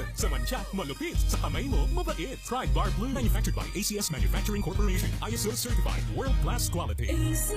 Resistant sa mancha, malupit. Sa kamay mo, mabait. Try Bar Blue. Manufactured by ACS Manufacturing Corporation. ISO certified. World-class quality.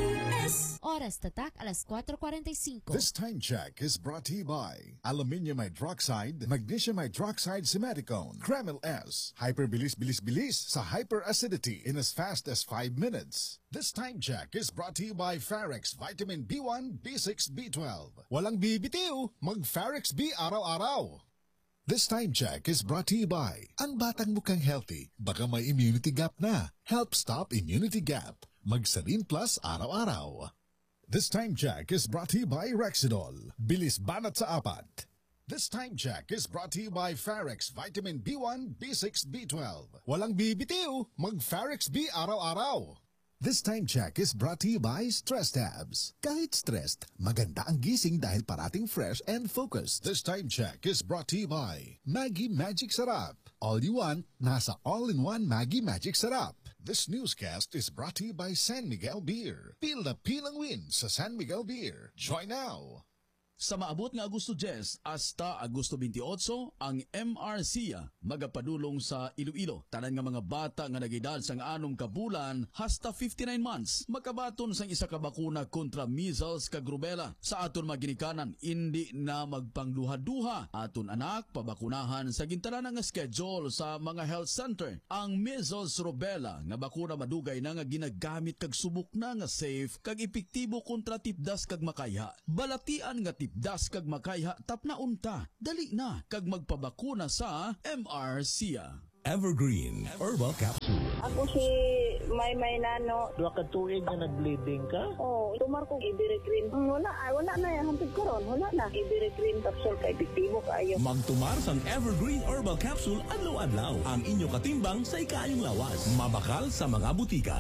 ACS. Oras tatak, alas 4:45. This time check is brought to you by Aluminium Hydroxide, Magnesium Hydroxide Simeticone, Kremil S. Hyperbilis-bilis-bilis sa hyperacidity in as fast as 5 minutes. This time check is brought to you by Farex Vitamin B1, B6, B12. Walang bibitiw, mag-Farex B araw-araw. This time check is brought to you by ang batang mukhang healthy, baka may immunity gap na. Help stop immunity gap. Magsalin Plus araw-araw. This time check is brought to you by Rexidol. Bilis banat sa apat. This time check is brought to you by Farex Vitamin B1, B6, B12. Walang bibitiw, mag-Farex B araw-araw. This time check is brought to you by Stress Tabs. Kahit stressed, maganda ang gising dahil parating fresh and focused. This time check is brought to you by Maggi Magic Sarap. All you want, nasa all-in-one Maggi Magic Sarap. This newscast is brought to you by San Miguel Beer. Feel the pilang win sa San Miguel Beer. Join now! Sa maabot nga Agosto 10 hasta Agosto 28, ang MRCA magapadulong sa Iloilo. Tanan nga mga bata nga nagedad sang 6 ka bulan hasta 59 months makabaton sang isa ka bakuna kontra measles kag rubella. Sa aton maginikanan, hindi na magpangduha-duha. Aton anak pabakunahan sa gintanan nga schedule sa mga health center. Ang measles rubella nga bakuna madugay na nga ginagamit kag subok na nga safe kag epektibo kontra tipdas kag makayha. Balatian nga tipdas kag makayha tapna unta, dali na kag magpabakuna sa MRCA. Evergreen Herbal Capsule. Ako si Maymay Nano. Dua ka tuig na nag-bleeding ka? Oo, tumar ko Ibericrin. Wala na yan. Hantid ko ron. Wala na. Ibericrin capsule kay epektibo kaayo. Magtumar sang Evergreen Herbal Capsule adlaw-adlaw. Ang inyo katimbang sa ikayong lawas. Mabakal sa mga butika.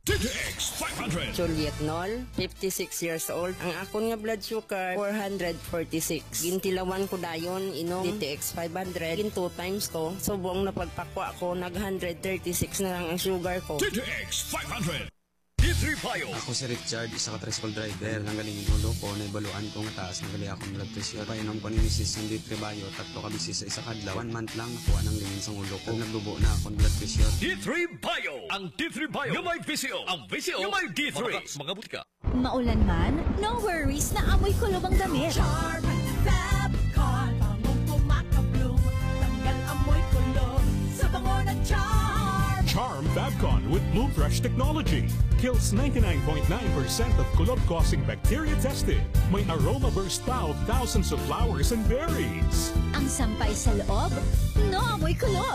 DTX 500. Juliet Nol, 56 years old. Ang akon nga blood sugar 446. Gintilawan ko dayon inom DTX 500. Gin 2 times ko. Subong na pagpakwa ko nag 136 na lang ang sugar ko. DTX 500. D3 Bio. Ako si Richard, isa ka tricycle driver. Nanggaling ulo ko, naibaluan ko nga taas. Nagali akong blood pressure. Painom ko ni Mrs. ng D3 Bio. 3 ka bisis sa isa kadlaw. 1 month lang nakuha ng lingin sa ulo ko. Naglubo na akong blood pressure. D3 Bio. Ang D3 Bio. Yung may VCO. Ang VCO. Yung may D3. Mga butika. Maulan man, no worries na amoy kulob ang damit. Charm Fabcon, bangong pumakabloom. Tanggal amoy kulob sa bango ng Charm. Charm Fabcon with Bloom Fresh technology kills 99.9% of kulob-causing bacteria tested. May aroma burst pa of thousands of flowers and berries. Ang sampay sa loob, no amoy kulob.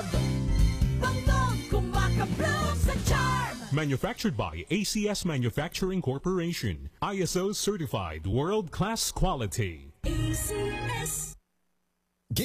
Bangong kumakabloom sa Charm. Manufactured by ACS Manufacturing Corporation. ISO certified world-class quality. ACS.